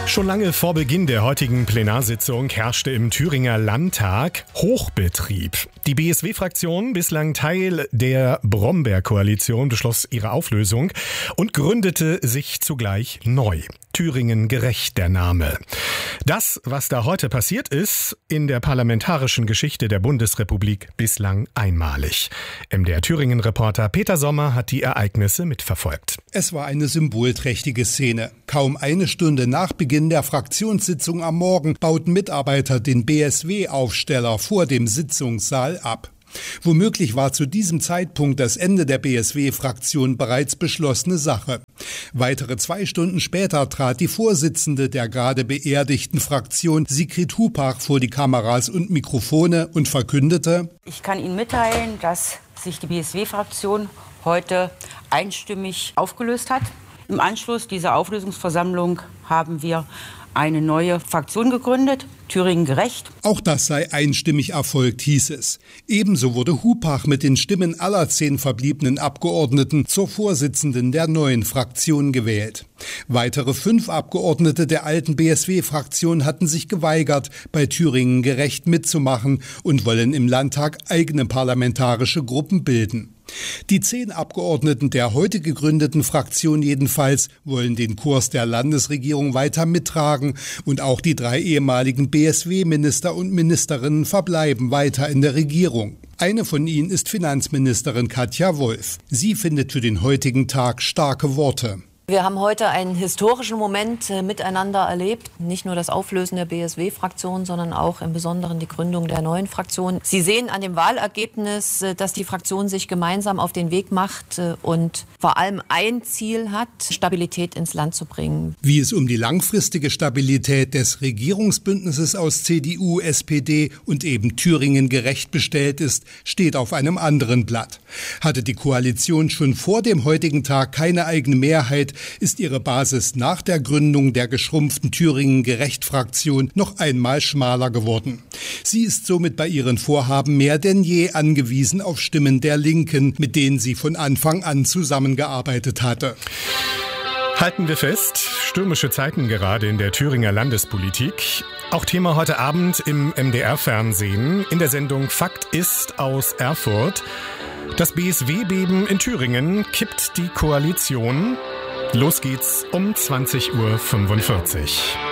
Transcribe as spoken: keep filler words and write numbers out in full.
Schon lange vor Beginn der heutigen Plenarsitzung herrschte im Thüringer Landtag Hochbetrieb. Die B S W-Fraktion, bislang Teil der Brombeer-Koalition, beschloss ihre Auflösung und gründete sich zugleich neu. Thüringen gerecht der Name. Das, was da heute passiert ist, in der parlamentarischen Geschichte der Bundesrepublik bislang einmalig. M D R Thüringen-Reporter Peter Sommer hat die Ereignisse mitverfolgt. Es war eine symbolträchtige Szene. Kaum eine Stunde nach Beginn der Fraktionssitzung am Morgen bauten Mitarbeiter den B S W-Aufsteller vor dem Sitzungssaal ab. Womöglich war zu diesem Zeitpunkt das Ende der B S W-Fraktion bereits beschlossene Sache. Weitere zwei Stunden später trat die Vorsitzende der gerade beerdigten Fraktion, Sigrid Hupach, vor die Kameras und Mikrofone und verkündete: Ich kann Ihnen mitteilen, dass sich die B S W-Fraktion heute einstimmig aufgelöst hat. Im Anschluss dieser Auflösungsversammlung haben wir eine neue Fraktion gegründet, Thüringen gerecht. Auch das sei einstimmig erfolgt, hieß es. Ebenso wurde Hupach mit den Stimmen aller zehn verbliebenen Abgeordneten zur Vorsitzenden der neuen Fraktion gewählt. Weitere fünf Abgeordnete der alten B S W-Fraktion hatten sich geweigert, bei Thüringen gerecht mitzumachen und wollen im Landtag eigene parlamentarische Gruppen bilden. Die zehn Abgeordneten der heute gegründeten Fraktion jedenfalls wollen den Kurs der Landesregierung weiter mittragen und auch die drei ehemaligen B S W-Minister und Ministerinnen verbleiben weiter in der Regierung. Eine von ihnen ist Finanzministerin Katja Wolf. Sie findet für den heutigen Tag starke Worte. Wir haben heute einen historischen Moment äh, miteinander erlebt. Nicht nur das Auflösen der B S W-Fraktion, sondern auch im Besonderen die Gründung der neuen Fraktion. Sie sehen an dem Wahlergebnis, äh, dass die Fraktion sich gemeinsam auf den Weg macht äh, und vor allem ein Ziel hat, Stabilität ins Land zu bringen. Wie es um die langfristige Stabilität des Regierungsbündnisses aus C D U, S P D und eben Thüringen gerecht bestellt ist, steht auf einem anderen Blatt. Hatte die Koalition schon vor dem heutigen Tag keine eigene Mehrheit, ist ihre Basis nach der Gründung der geschrumpften Thüringen-Gerecht-Fraktion noch einmal schmaler geworden. Sie ist somit bei ihren Vorhaben mehr denn je angewiesen auf Stimmen der Linken, mit denen sie von Anfang an zusammengearbeitet hatte. Halten wir fest, stürmische Zeiten gerade in der Thüringer Landespolitik. Auch Thema heute Abend im M D R-Fernsehen in der Sendung Fakt ist aus Erfurt. Das B S W-Beben in Thüringen kippt die Koalition. Los geht's um zwanzig Uhr fünfundvierzig.